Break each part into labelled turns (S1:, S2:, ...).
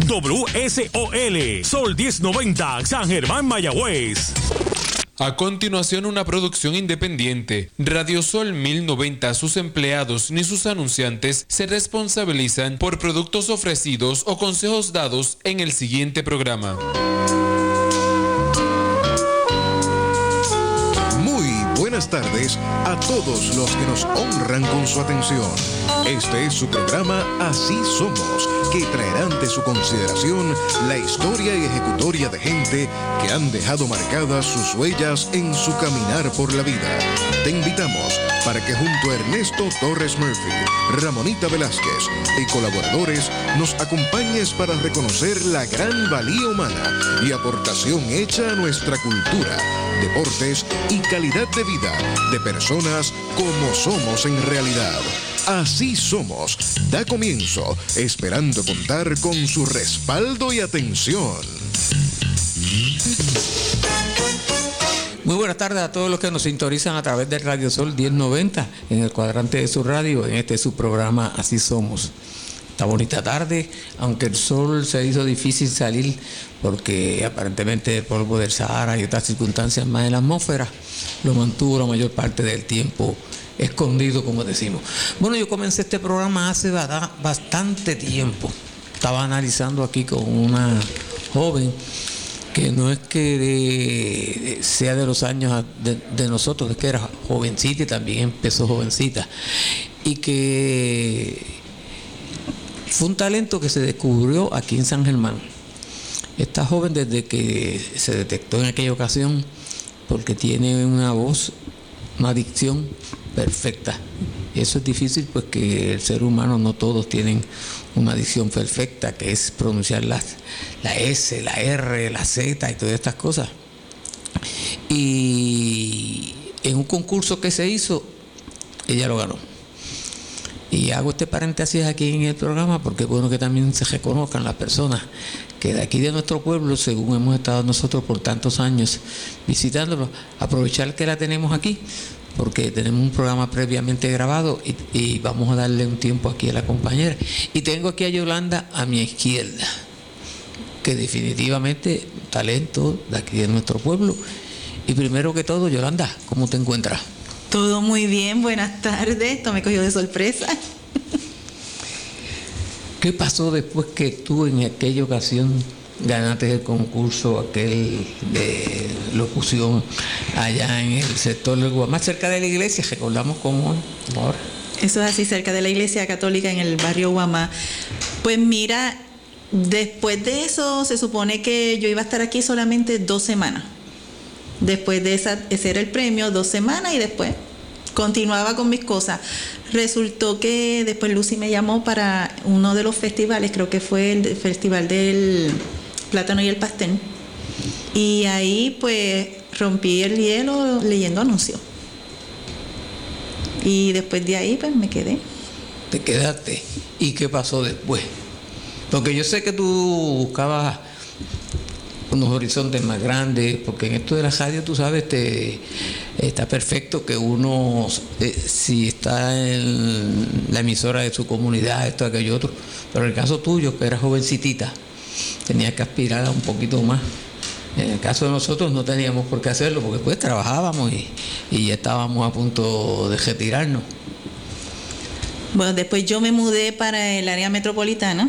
S1: WSOL, Sol 1090, San Germán, Mayagüez.
S2: A continuación, una producción independiente. Radio Sol 1090, sus empleados ni sus anunciantes se responsabilizan por productos ofrecidos o consejos dados en el siguiente programa.
S3: Muy buenas tardes a todos los que nos honran con su atención. Este es su programa Así Somos, que traerá ante su consideración la historia y ejecutoria de gente que han dejado marcadas sus huellas en su caminar por la vida. Te invitamos para que junto a Ernesto Torres Murphy, Ramonita Velázquez y colaboradores nos acompañes para reconocer la gran valía humana y aportación hecha a nuestra cultura, deportes y calidad de vida de personas como somos en realidad. Así Somos da comienzo, esperando contar con su respaldo y atención.
S4: Muy buenas tardes a todos los que nos sintonizan a través de Radio Sol 1090 en el cuadrante de su radio, en este su programa Así Somos. Esta bonita tarde, aunque el sol se hizo difícil salir porque aparentemente el polvo del Sahara y otras circunstancias más en la atmósfera lo mantuvo la mayor parte del tiempo escondido, como decimos. Bueno, yo comencé este programa hace bastante tiempo. Estaba analizando aquí con una joven que no es que sea de los años de nosotros, es que era jovencita y también empezó jovencita. Y que fue un talento que se descubrió aquí en San Germán. Esta joven, desde que se detectó en aquella ocasión, porque tiene una voz, una dicción perfecta. Y eso es difícil, pues que el ser humano no todos tienen una dicción perfecta, que es pronunciar la S, la R, la Z y todas estas cosas. Y en un concurso que se hizo, ella lo ganó. Y hago este paréntesis aquí en el programa porque es bueno que también se reconozcan las personas que de aquí de nuestro pueblo, según hemos estado nosotros por tantos años visitándolo, aprovechar que la tenemos aquí, porque tenemos un programa previamente grabado y vamos a darle un tiempo aquí a la compañera. Y tengo aquí a Yolanda a mi izquierda, que definitivamente talento de aquí de nuestro pueblo. Y primero que todo, Yolanda, ¿cómo te encuentras?
S5: Todo muy bien, buenas tardes. Esto me cogió de sorpresa.
S4: ¿Qué pasó después que tú en aquella ocasión ganaste el concurso aquel de locución allá en el sector del Guamá, cerca de la iglesia? Recordamos cómo ahora.
S5: Eso es así, cerca de la iglesia católica en el barrio Guamá. Pues mira, después de eso se supone que yo iba a estar aquí solamente 2 semanas. Después de ese era el premio, 2 semanas, y después continuaba con mis cosas. Resultó que después Lucy me llamó para uno de los festivales, creo que fue el festival del plátano y el pastel. Y ahí pues rompí el hielo leyendo anuncios. Y después de ahí pues me quedé.
S4: ¿Te quedaste? ¿Y qué pasó después? Porque yo sé que tú buscabas unos horizontes más grandes, porque en esto de la radio, tú sabes, está perfecto que uno, si está en la emisora de su comunidad, esto, aquello, otro, pero en el caso tuyo, que eras jovencitita, tenías que aspirar a un poquito más. En el caso de nosotros no teníamos por qué hacerlo, porque pues trabajábamos y ya estábamos a punto de retirarnos.
S5: Bueno, después yo me mudé para el área metropolitana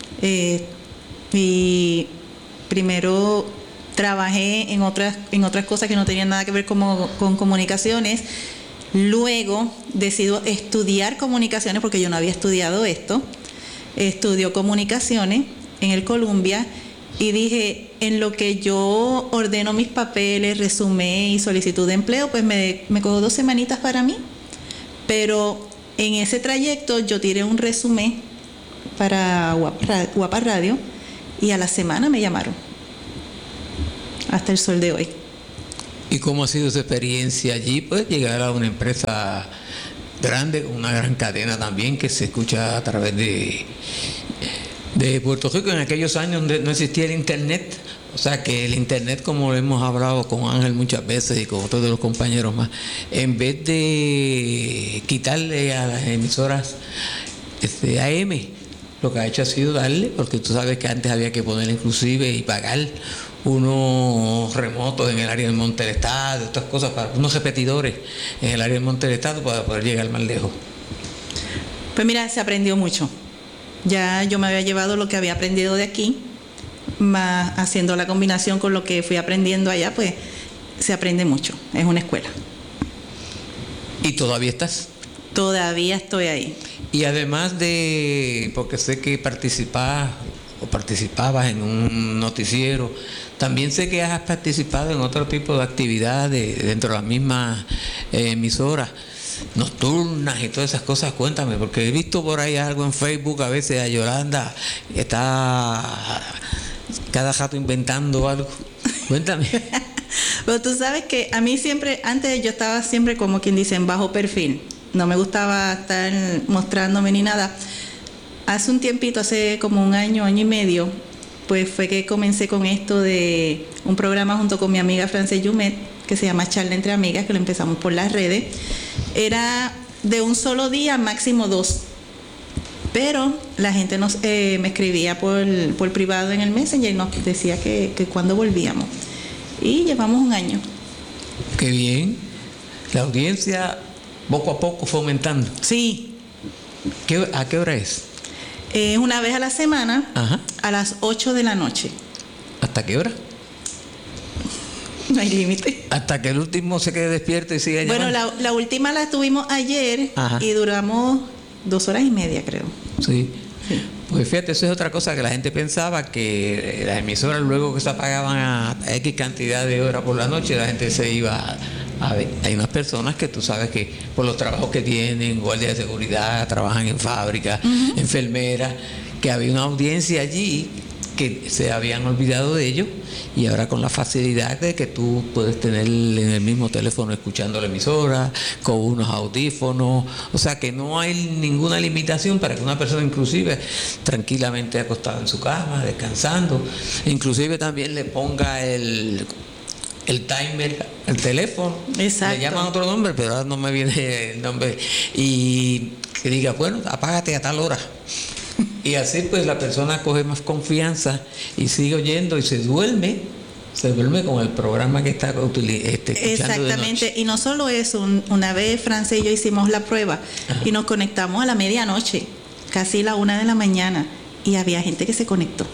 S5: y primero trabajé en otras cosas que no tenían nada que ver con comunicaciones. Luego decido estudiar comunicaciones porque yo no había estudiado esto. Estudió comunicaciones en el Columbia y dije, en lo que yo ordeno mis papeles, resumen y solicitud de empleo, pues me cojo 2 semanitas para mí. Pero en ese trayecto yo tiré un resumen para Guapa Radio y a la semana me llamaron. Hasta el sol de hoy.
S4: ¿Y cómo ha sido esa experiencia allí? Pues llegar a una empresa grande, con una gran cadena también, que se escucha a través de Puerto Rico. En aquellos años no existía el internet, o sea que el internet, como hemos hablado con Ángel muchas veces y con otros de los compañeros más, en vez de quitarle a las emisoras AM, lo que ha hecho ha sido darle, porque tú sabes que antes había que poner inclusive y pagar unos remotos en el área del Monte del Estado, estas cosas, para unos repetidores en el área del Monte del Estado para poder llegar más lejos.
S5: Pues mira, se aprendió mucho. Ya yo me había llevado lo que había aprendido de aquí, más haciendo la combinación con lo que fui aprendiendo allá, pues se aprende mucho. Es una escuela.
S4: ¿Y todavía estás?
S5: Todavía estoy ahí.
S4: Y además de, porque sé que participabas en un noticiero, también sé que has participado en otro tipo de actividades dentro de las mismas emisoras nocturnas y todas esas cosas. Cuéntame, porque he visto por ahí algo en Facebook, a veces a Yolanda está cada rato inventando algo. Cuéntame.
S5: Pero tú sabes que a mí siempre, antes yo estaba siempre como quien dice en bajo perfil, no me gustaba estar mostrándome ni nada. Hace un tiempito, hace como un año y medio, pues fue que comencé con esto de un programa junto con mi amiga Frances Yumet, que se llama Charla Entre Amigas, que lo empezamos por las redes. Era de un solo día, máximo 2. Pero la gente me escribía por privado en el Messenger y nos decía que cuando volvíamos. Y llevamos un año.
S4: Qué bien. La audiencia poco a poco fue aumentando.
S5: Sí.
S4: ¿A qué hora es?
S5: Es una vez a la semana.
S4: Ajá.
S5: A las 8 de la noche.
S4: ¿Hasta qué hora?
S5: No hay límite.
S4: Hasta que el último se quede despierto y siga llamando.
S5: Bueno, la última la tuvimos ayer. Ajá. Y duramos 2 horas y media, creo.
S4: Sí. Pues fíjate, eso es otra cosa que la gente pensaba, que las emisoras luego que se apagaban a X cantidad de horas por la noche, la gente se iba a ver. Hay unas personas que tú sabes que por los trabajos que tienen, guardias de seguridad, trabajan en fábricas, enfermeras, que había una audiencia allí que se habían olvidado de ellos, y ahora con la facilidad de que tú puedes tener en el mismo teléfono escuchando la emisora, con unos audífonos, o sea que no hay ninguna limitación para que una persona inclusive tranquilamente acostada en su cama, descansando, inclusive también le ponga el timer, el teléfono.
S5: Exacto.
S4: Le llaman otro nombre, pero ahora no me viene el nombre, y que diga, bueno, apágate a tal hora. Y así pues la persona coge más confianza y sigue oyendo y se duerme con el programa que está escuchando.
S5: Exactamente,
S4: de noche.
S5: Y no solo eso, una vez Frances y yo hicimos la prueba. Ajá. Y nos conectamos a la medianoche, casi la 1 de la mañana, y había gente que se conectó.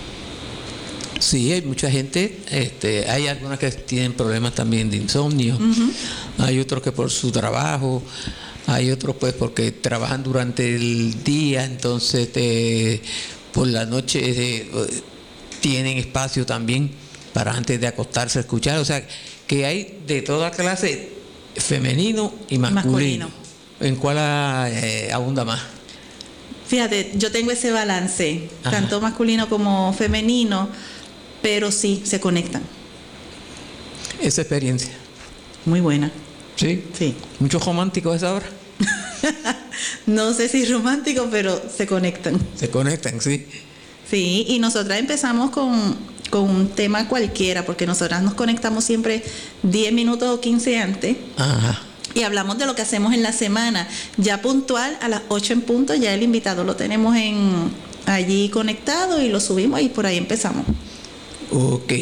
S4: Sí, hay mucha gente, hay algunas que tienen problemas también de insomnio, hay otros que por su trabajo, hay otros pues porque trabajan durante el día, entonces por la noche tienen espacio también para antes de acostarse a escuchar, o sea que hay de toda clase, femenino y masculino. ¿En cuál abunda más?
S5: Fíjate, yo tengo ese balance, tanto masculino como femenino, pero sí, se conectan.
S4: Esa experiencia.
S5: Muy buena.
S4: ¿Sí?
S5: Sí.
S4: ¿Muchos románticos a esa hora?
S5: No sé si románticos, pero se conectan.
S4: Se conectan, sí.
S5: Sí, y nosotras empezamos con un tema cualquiera, porque nosotras nos conectamos siempre 10 minutos o 15 antes.
S4: Ajá.
S5: Y hablamos de lo que hacemos en la semana. Ya puntual, a las 8 en punto, ya el invitado lo tenemos allí conectado y lo subimos y por ahí empezamos.
S4: Ok.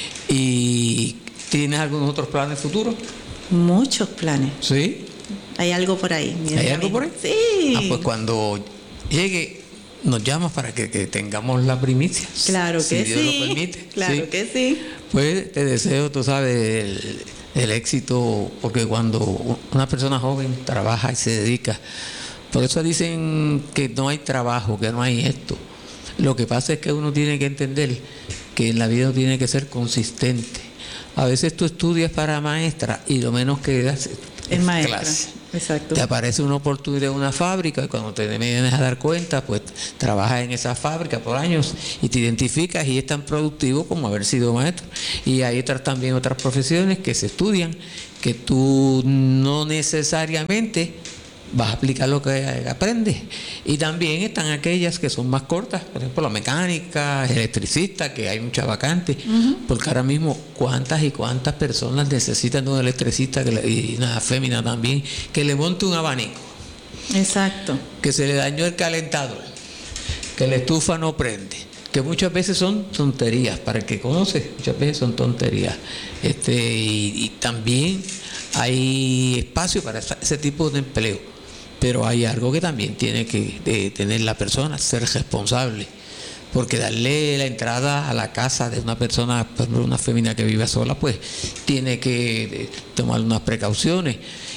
S4: ¿Y tienes algunos otros planes futuros?
S5: Muchos planes.
S4: ¿Sí?
S5: Hay algo por ahí.
S4: ¿Hay algo por ahí?
S5: Sí.
S4: Pues cuando llegue, nos llamas para que tengamos la primicia.
S5: Claro que
S4: si Dios
S5: sí.
S4: lo permite.
S5: Claro que sí.
S4: Pues te deseo, tú sabes, el éxito, porque cuando una persona joven trabaja y se dedica, por eso dicen que no hay trabajo, que no hay esto. Lo que pasa es que uno tiene que entender que en la vida uno tiene que ser consistente. A veces tú estudias para maestra y lo menos que das
S5: es maestra.
S4: Clase.
S5: Exacto.
S4: Te aparece una oportunidad en una fábrica y cuando te vienes a dar cuenta, pues trabajas en esa fábrica por años y te identificas y es tan productivo como haber sido maestro. Y hay también otras profesiones que se estudian que tú no necesariamente vas a aplicar lo que aprendes. Y también están aquellas que son más cortas, por ejemplo la mecánica, electricista, que hay muchas vacantes, porque ahora mismo cuántas y cuántas personas necesitan de un electricista y una fémina también, que le monte un abanico.
S5: Exacto.
S4: Que se le dañó el calentador, que la estufa no prende, que muchas veces son tonterías, para el que conoce, muchas veces son tonterías. Y también hay espacio para ese tipo de empleo, pero hay algo que también tiene que tener la persona, ser responsable, porque darle la entrada a la casa de una persona, por ejemplo, una fémina que vive sola, pues tiene que tomar unas precauciones,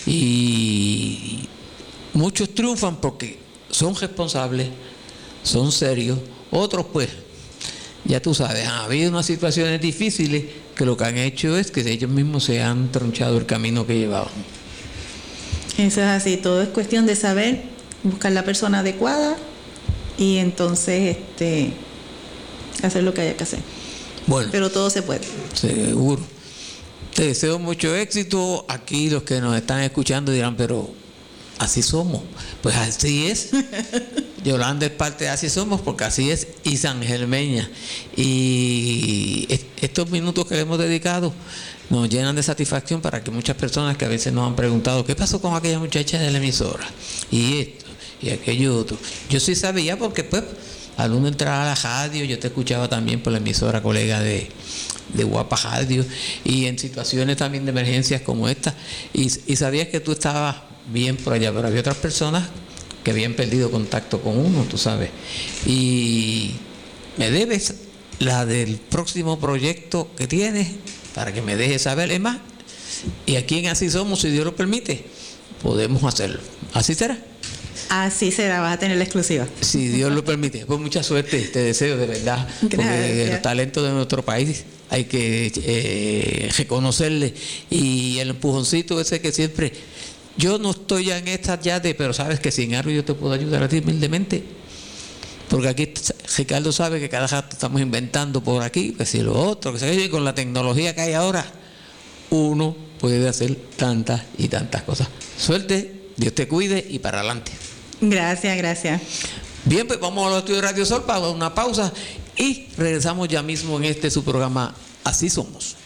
S4: y muchos triunfan porque son responsables, son serios. Otros, pues, ya tú sabes, han habido unas situaciones difíciles que lo que han hecho es que ellos mismos se han tronchado el camino que llevaban.
S5: Eso es así, todo es cuestión de saber, buscar la persona adecuada y entonces hacer lo que haya que hacer.
S4: Bueno,
S5: pero todo se puede.
S4: Seguro. Te deseo mucho éxito. Aquí los que nos están escuchando dirán, pero así somos. Pues así es. Yolanda es parte de Así Somos, porque así es, y San Germeña. Y estos minutos que le hemos dedicado nos llenan de satisfacción para que muchas personas que a veces nos han preguntado ¿qué pasó con aquella muchacha de la emisora? Y esto, y aquello otro. Yo sí sabía porque pues al uno entrar a la radio, yo te escuchaba también por la emisora colega de Guapa Radio, y en situaciones también de emergencias como esta, y sabías que tú estabas bien por allá, pero había otras personas que habían perdido contacto con uno, tú sabes. Y me debes la del próximo proyecto que tienes para que me dejes saber. Es más, y aquí en Así Somos, si Dios lo permite, podemos hacerlo. ¿Así será?
S5: Así será, vas a tener la exclusiva.
S4: Si Dios lo permite. Pues mucha suerte, te deseo de verdad. Porque los talentos de nuestro país hay que reconocerle. Y el empujoncito ese que siempre... Yo no estoy ya en estas ya pero sabes que sin algo yo te puedo ayudar a ti humildemente. Porque aquí Ricardo sabe que cada rato estamos inventando por aquí, pues si lo otro, que se oye, con la tecnología que hay ahora, uno puede hacer tantas y tantas cosas. Suerte, Dios te cuide y para adelante.
S5: Gracias, gracias.
S4: Bien, pues vamos a los estudios de Radio Sol para una pausa y regresamos ya mismo en su programa Así Somos.